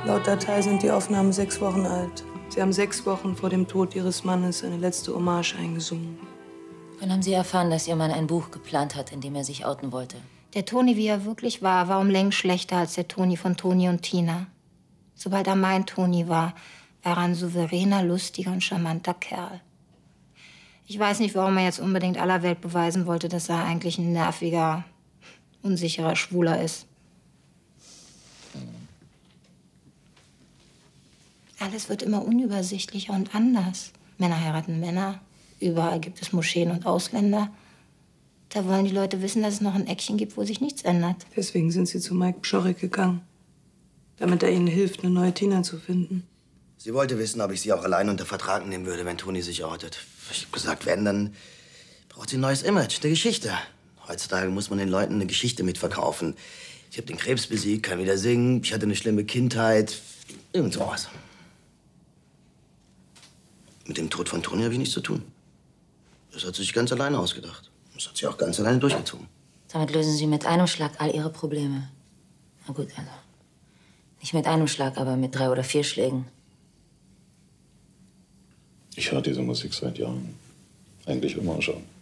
Laut Datei sind die Aufnahmen 6 Wochen alt. Sie haben 6 Wochen vor dem Tod Ihres Mannes eine letzte Hommage eingesungen. Wann haben Sie erfahren, dass Ihr Mann ein Buch geplant hat, in dem er sich outen wollte? Der Toni, wie er wirklich war um Längen schlechter als der Toni von Toni und Tina. Sobald er mein Toni war er ein souveräner, lustiger und charmanter Kerl. Ich weiß nicht, warum er jetzt unbedingt aller Welt beweisen wollte, dass er eigentlich ein nerviger, unsicherer Schwuler ist. Alles wird immer unübersichtlicher und anders. Männer heiraten Männer. Überall gibt es Moscheen und Ausländer. Da wollen die Leute wissen, dass es noch ein Eckchen gibt, wo sich nichts ändert. Deswegen sind Sie zu Mike Pschorek gegangen. Damit er Ihnen hilft, eine neue Tina zu finden. Sie wollte wissen, ob ich sie auch allein unter Vertrag nehmen würde, wenn Toni sich outet. Ich hab gesagt, wenn, dann braucht sie ein neues Image, eine Geschichte. Heutzutage muss man den Leuten eine Geschichte mitverkaufen. Ich habe den Krebs besiegt, kann wieder singen, ich hatte eine schlimme Kindheit, irgend sowas. Mit dem Tod von Toni habe ich nichts zu tun. Das hat sie sich ganz alleine ausgedacht. Das hat sie auch ganz alleine durchgezogen. Damit lösen Sie mit einem Schlag all Ihre Probleme. Na gut, also. Nicht mit einem Schlag, aber mit 3 oder 4 Schlägen. Ich höre diese Musik seit Jahren. Eigentlich immer schon.